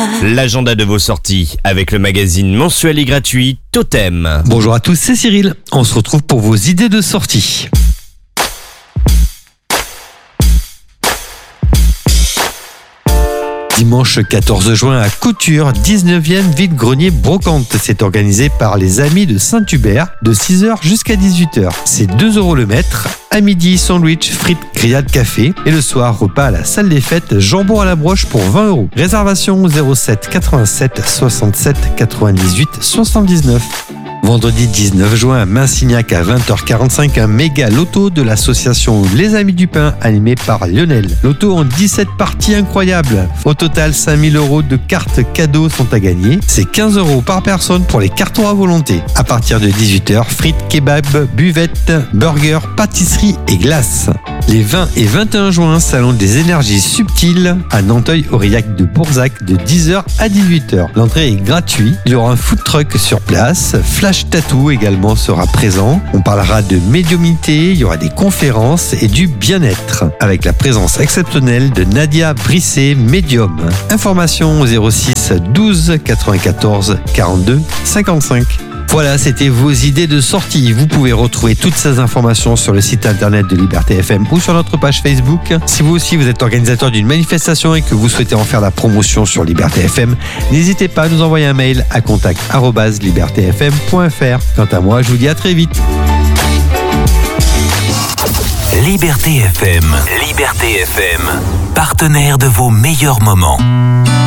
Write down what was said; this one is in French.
L'agenda de vos sorties avec le magazine mensuel et gratuit Totem. Bonjour à tous, c'est Cyril. On se retrouve pour vos idées de sortie. Dimanche 14 juin à Couture, 19e vide-grenier brocante. C'est organisé par les Amis de Saint-Hubert de 6h jusqu'à 18h. C'est 2 € le mètre. À midi, sandwich, frites, grillades, café. Et le soir, repas à la salle des fêtes, jambon à la broche pour 20 €. Réservation 07 87 67 98 79. Vendredi 19 juin à Minsignac à 20h45, un méga loto de l'association Les Amis du Pain animé par Lionel. Loto en 17 parties incroyables. Au total, 5 000 € de cartes cadeaux sont à gagner. C'est 15 € par personne pour les cartons à volonté. À partir de 18h, frites, kebab, buvettes, burgers, pâtisserie et glaces. Les 20 et 21 juin, salon des énergies subtiles à Nanteuil-Aurillac de Bourzac de 10h à 18h. L'entrée est gratuite. Il y aura un food truck sur place. Flash Tattoo également sera présent. On parlera de médiumnité, il y aura des conférences et du bien-être avec la présence exceptionnelle de Nadia Brisset, médium. Information au 06 12 94 42 55. Voilà, c'était vos idées de sortie. Vous pouvez retrouver toutes ces informations sur le site internet de Liberté FM ou sur notre page Facebook. Si vous aussi vous êtes organisateur d'une manifestation et que vous souhaitez en faire la promotion sur Liberté FM, n'hésitez pas à nous envoyer un mail à contact@libertéfm.fr. Quant à moi, je vous dis à très vite. Liberté FM, partenaire de vos meilleurs moments.